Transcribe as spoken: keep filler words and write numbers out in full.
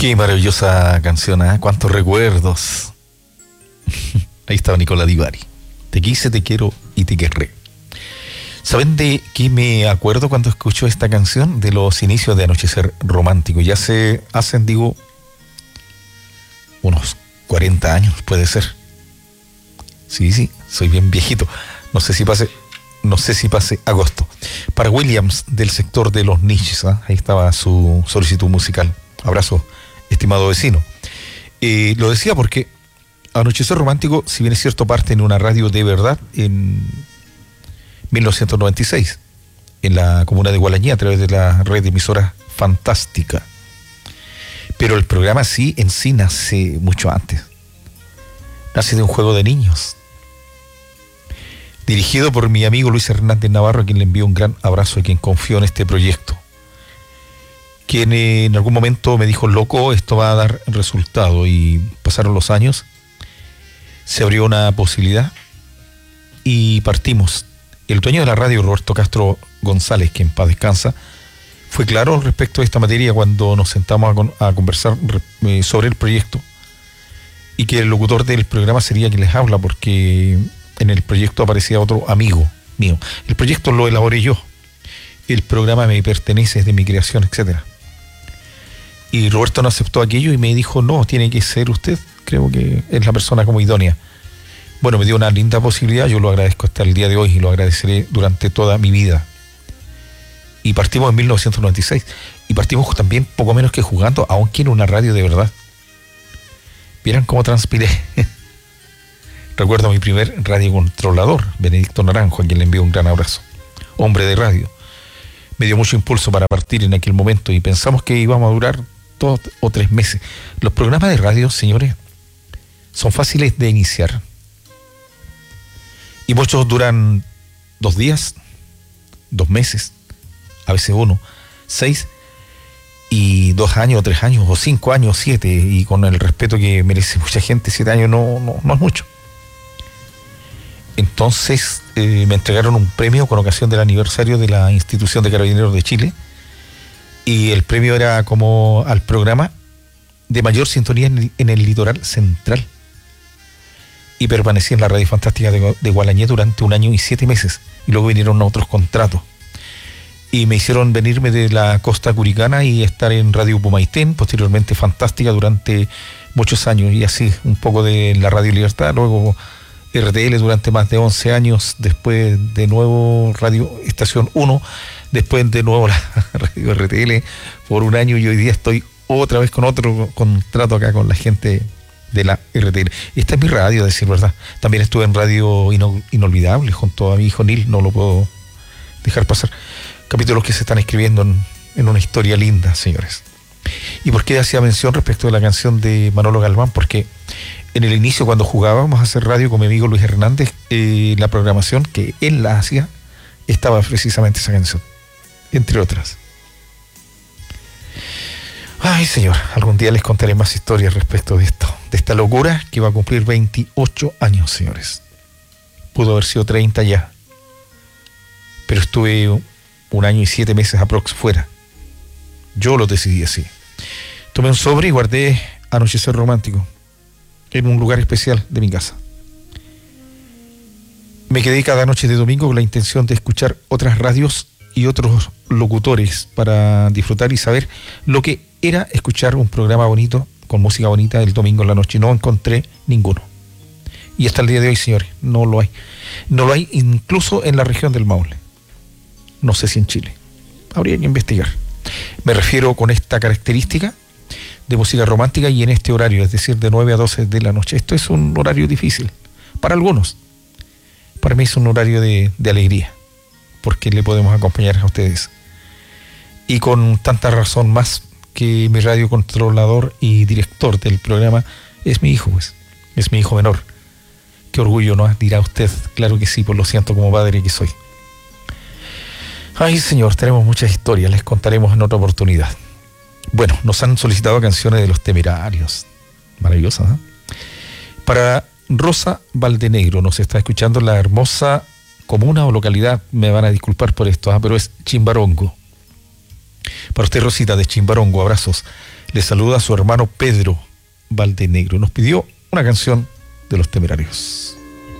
Qué maravillosa canción, ¿eh? Cuántos recuerdos. Ahí estaba Nicola Di Bari. Te quise, te quiero y te querré. ¿Saben de qué me acuerdo cuando escucho esta canción? De los inicios de Anochecer Romántico. Ya se hacen, digo, unos cuarenta años, puede ser. Sí, sí, soy bien viejito. No sé si pase, no sé si pase agosto. Para Williams, del sector de los niches, ¿eh? Ahí estaba su solicitud musical. Abrazo, estimado vecino. Eh, lo decía porque Anochecer Romántico, si bien es cierto, parte en una radio de verdad en mil novecientos noventa y seis, en la comuna de Gualañé, a través de la red de emisoras Fantástica. Pero el programa sí, en sí, nace mucho antes. Nace de un juego de niños. Dirigido por mi amigo Luis Hernández Navarro, a quien le envío un gran abrazo, a quien confió en este proyecto. Quien en algún momento me dijo, loco, esto va a dar resultado. Y pasaron los años, se abrió una posibilidad y partimos. El dueño de la radio, Roberto Castro González, que en paz descansa, fue claro respecto a esta materia cuando nos sentamos a, con, a conversar eh, sobre el proyecto, y que el locutor del programa sería quien les habla, porque en el proyecto aparecía otro amigo mío. El proyecto lo elaboré yo, el programa me pertenece, es de mi creación, etcétera. Y Roberto no aceptó aquello y me dijo, no, tiene que ser usted, creo que es la persona como idónea. Bueno, me dio una linda posibilidad, yo lo agradezco hasta el día de hoy y lo agradeceré durante toda mi vida. Y partimos en mil novecientos noventa y seis, y partimos también poco menos que jugando, aunque en una radio de verdad. Vieran cómo transpiré. Recuerdo a mi primer radiocontrolador, Benedicto Naranjo, a quien le envío un gran abrazo. Hombre de radio. Me dio mucho impulso para partir en aquel momento y pensamos que íbamos a durar dos o tres meses. Los programas de radio, señores, son fáciles de iniciar. Y muchos duran dos días, dos meses, a veces uno, seis, y dos años, tres años, o cinco años, siete, y con el respeto que merece mucha gente, siete años no, no, no es mucho. Entonces eh, me entregaron un premio con ocasión del aniversario de la Institución de Carabineros de Chile, y el premio era como al programa de mayor sintonía en el, en el litoral central. Y permanecí en la Radio Fantástica de, de Gualañé durante un año y siete meses. Y luego vinieron otros contratos. Y me hicieron venirme de la costa curicana y estar en Radio Pumaitén, posteriormente Fantástica durante muchos años. Y así, un poco de la Radio Libertad, luego R T L durante más de once años, después de nuevo Radio Estación uno, después de nuevo la Radio R T L por un año, y hoy día estoy otra vez con otro contrato acá con la gente de la R T L. Esta es mi radio, a decir verdad. También estuve en Radio Ino, Inolvidable junto a mi hijo Nil, no lo puedo dejar pasar. Capítulos que se están escribiendo en, en una historia linda, señores. ¿Y por qué hacía mención respecto de la canción de Manolo Galván? Porque en el inicio, cuando jugábamos a hacer radio con mi amigo Luis Hernández, eh, la programación que él la hacía, estaba precisamente esa canción, entre otras. Ay, señor, algún día les contaré más historias respecto de esto, de esta locura que va a cumplir veintiocho años, señores. Pudo haber sido treinta ya, pero estuve un año y siete meses aprox fuera. Yo lo decidí así. Tomé un sobre y guardé Anochecer Romántico en un lugar especial de mi casa. Me quedé cada noche de domingo con la intención de escuchar otras radios y otros locutores para disfrutar y saber lo que era escuchar un programa bonito, con música bonita, el domingo en la noche. No encontré ninguno. Y hasta el día de hoy, señores, no lo hay. No lo hay incluso en la región del Maule. No sé si en Chile. Habría que investigar. Me refiero con esta característica de música romántica y en este horario, es decir, de nueve a doce de la noche. Esto es un horario difícil para algunos. Para mí es un horario de, de alegría, porque le podemos acompañar a ustedes. Y con tanta razón más que mi radiocontrolador y director del programa es mi hijo, pues. Es mi hijo menor. Qué orgullo, ¿no? Dirá usted. Claro que sí, por lo siento como padre que soy. Ay, señor, tenemos muchas historias, les contaremos en otra oportunidad. Bueno, nos han solicitado canciones de Los Temerarios. Maravillosas, ¿eh? Para Rosa Valdenegro, nos está escuchando la hermosa comuna o localidad, me van a disculpar por esto, ¿eh? Pero es Chimbarongo. Para usted, Rosita, de Chimbarongo, abrazos. Le saluda a su hermano Pedro Valdenegro. Nos pidió una canción de Los Temerarios.